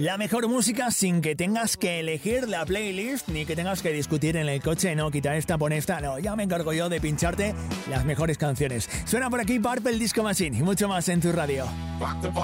La mejor música sin que tengas que elegir la playlist ni que tengas que discutir en el coche. No, quita esta, pon esta. No, ya me encargo yo de pincharte las mejores canciones. Suena por aquí Purple Disco Machine y mucho más en tu radio.